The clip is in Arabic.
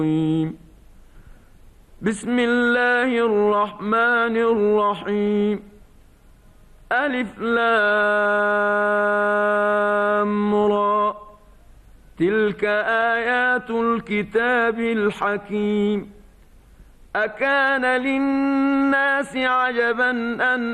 بسم الله الرحمن الرحيم ألف لام را تلك آيات الكتاب الحكيم أكان للناس عجبا أن